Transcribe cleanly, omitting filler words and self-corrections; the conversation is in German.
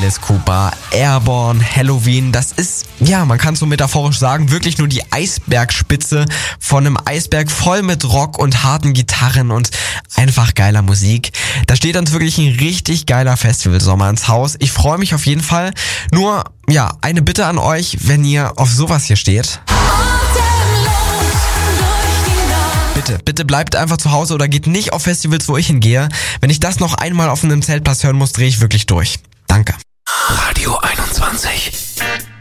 Alice Cooper, Airborne, Halloween. Das ist, ja, man kann es so metaphorisch sagen, wirklich nur die Eisbergspitze von einem Eisberg voll mit Rock und harten Gitarren und einfach geiler Musik. Da steht uns wirklich ein richtig geiler Festivalsommer ins Haus. Ich freue mich auf jeden Fall. Nur, ja, eine Bitte an euch, wenn ihr auf sowas hier steht. Bitte bleibt einfach zu Hause oder geht nicht auf Festivals, wo ich hingehe. Wenn ich das noch einmal auf einem Zeltplatz hören muss, drehe ich wirklich durch. Danke. Radio 21.